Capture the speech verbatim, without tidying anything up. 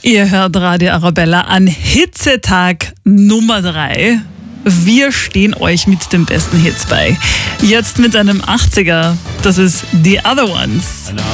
Ihr hört Radio Arabella an Hitzetag Nummer drei. Wir stehen euch mit den besten Hits bei. Jetzt mit einem achtziger, das ist The Other Ones.